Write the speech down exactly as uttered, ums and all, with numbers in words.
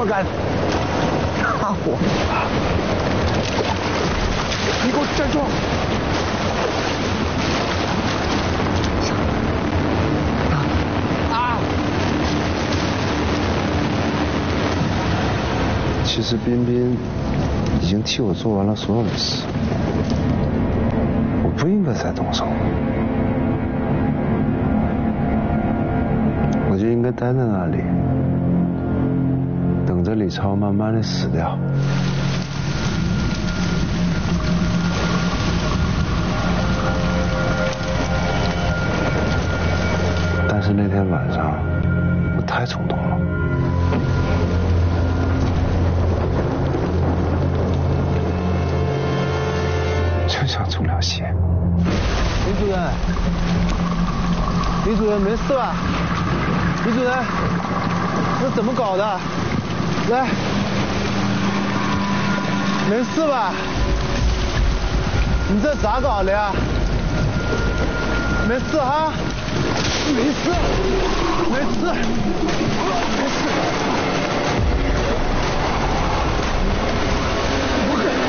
么干？家伙！你给我站住！啊！ 其实彬彬已经替我做完了所有的事，我不应该再动手，我就应该待在那里，等着李超慢慢的死掉。但是那天晚上，我太冲动了。就想中了邪。 李主任，李主任没事吧？李主任，这怎么搞的？来，没事吧？你这咋搞的呀？没事哈，没事，没事。